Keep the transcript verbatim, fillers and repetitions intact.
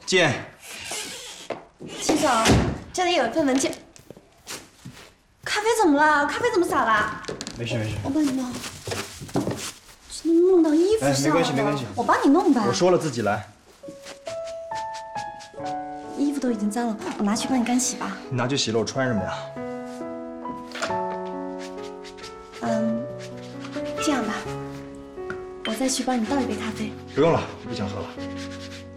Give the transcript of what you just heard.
进。 秦总，这里有一份文件。咖啡怎么了？咖啡怎么洒了？ 没事没事， 我帮你弄。怎么弄到衣服上了？ 哎，没关系没关系， 我帮你弄吧。 我说了自己来。 衣服都已经脏了，我拿去帮你干洗吧。 你拿去洗了，我穿什么呀？ 嗯，这样吧，我再去帮你倒一杯咖啡。 不用了，我不想喝了。